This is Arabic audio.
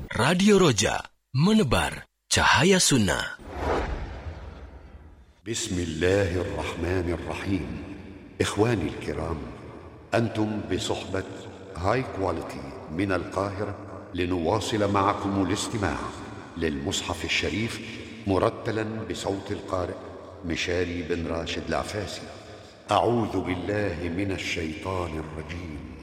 Radio Roja, menebar cahaya sunnah. بسم الله الرحمن الرحيم. إخواني الكرام، أنتم بصحبة هاي كواليتي من القاهرة لنواصل معكم الاستماع للمصحف الشريف مرتلا بصوت القارئ مشاري بن راشد العفاسي. أعوذ بالله من الشيطان الرجيم.